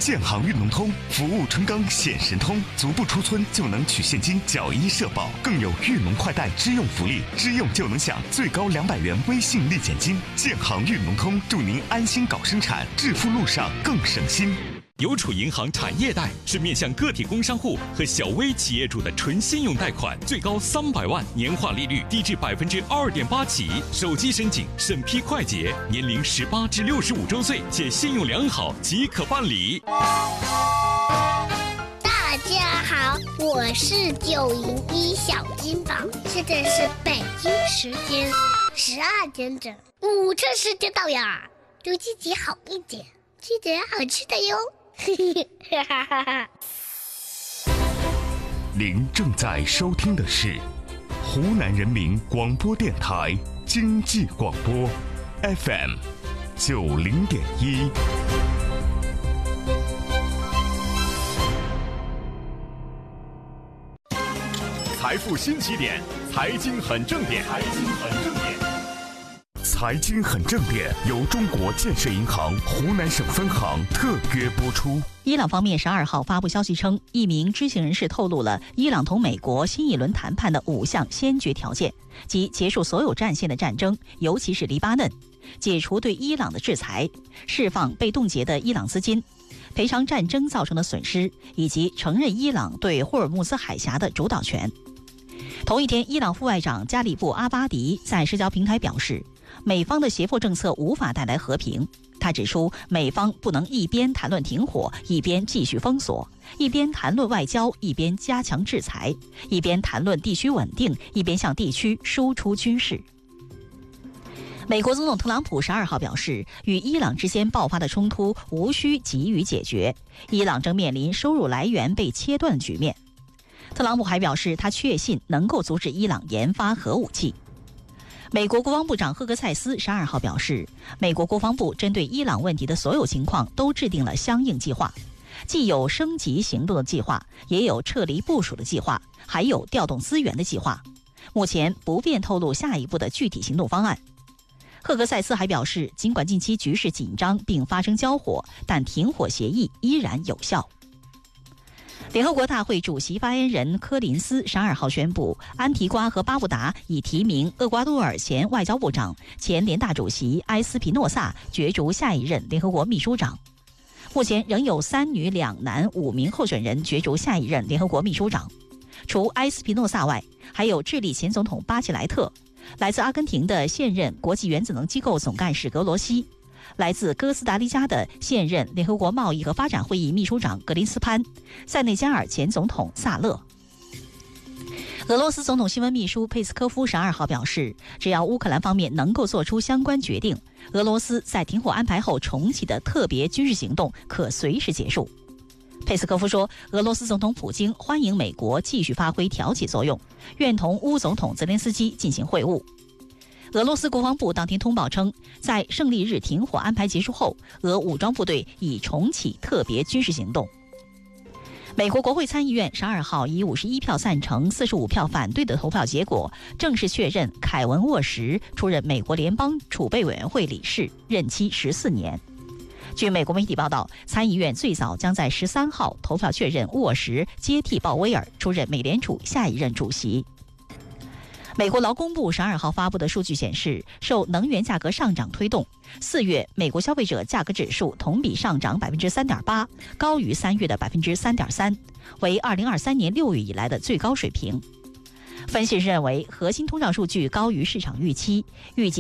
建行运农通，服务春耕显神通，足不出村就能取现金缴医社保，更有运农快贷支用福利，支用就能享最高200元微信立减金。建行运农通，祝您安心搞生产，致富路上更省心。 邮储银行产业贷是面向个体工商户和小微企业主的纯信用贷款，最高300万，年化利率低至2.8%起，手机申请，审批快捷，年龄18至65周岁且信用良好即可办理。 大家好，我是901小金宝，现在是北京时间12点整，午餐时间到呀，祝自己好一点，吃点好吃的哟。 您正在收听的是湖南人民广播电台经济广播 FM 90.1。 财富新起点，财经很正点，财经很正点。 财经很正点由中国建设银行湖南省分行特约播出。 伊朗方面12号发布消息称，一名知情人士透露了伊朗同美国新一轮谈判的5项先决条件，即结束所有战线的战争，尤其是黎巴嫩，解除对伊朗的制裁，释放被冻结的伊朗资金，赔偿战争造成的损失，以及承认伊朗对霍尔木兹海峡的主导权。同一天，伊朗副外长加里布阿巴迪在社交平台表示，美方的胁迫政策无法带来和平。他指出，美方不能一边谈论停火，一边继续封锁；一边谈论外交，一边加强制裁；一边谈论地区稳定，一边向地区输出军事。美国总统特朗普12号表示，与伊朗之间爆发的冲突无需急于解决，伊朗正面临收入来源被切断的局面。特朗普还表示，他确信能够阻止伊朗研发核武器。美国国防部长赫格塞斯12号表示，美国国防部针对伊朗问题的所有情况都制定了相应计划，既有升级行动的计划，也有撤离部署的计划，还有调动资源的计划。目前不便透露下一步的具体行动方案。赫格塞斯还表示，尽管近期局势紧张并发生交火，但停火协议依然有效。联合国大会主席发言人柯林斯12号宣布，安提瓜和巴布达已提名厄瓜多尔前外交部长、前联大主席埃斯皮诺萨角逐下一任联合国秘书长。目前仍有3女2男5名候选人角逐下一任联合国秘书长。除埃斯皮诺萨外，还有智利前总统巴切莱特，来自阿根廷的现任国际原子能机构总干事格罗西，来自哥斯达黎加的现任联合国贸易和发展会议秘书长格林斯潘，塞内加尔前总统萨勒。俄罗斯总统新闻秘书佩斯科夫12号表示，只要乌克兰方面能够做出相关决定，俄罗斯在停火安排后重启的特别军事行动可随时结束。佩斯科夫说，俄罗斯总统普京欢迎美国继续发挥调解作用，愿同乌总统泽连斯基进行会晤。俄罗斯国防部当天通报称，在胜利日停火安排结束后，俄武装部队已重启特别军事行动。美国国会参议院12号以51票赞成、45票反对的投票结果，正式确认凯文·沃什出任美国联邦储备委员会理事，任期14年。据美国媒体报道，参议院最早将在13号投票确认沃什接替鲍威尔出任美联储下一任主席。美国劳工部12号发布的数据显示，受能源价格上涨推动，4月美国消费者价格指数同比上涨 3.8%， 高于3月的 3.3%， 为2023年6月以来的最高水平。分析师认为，核心通胀数据高于市场预期，预计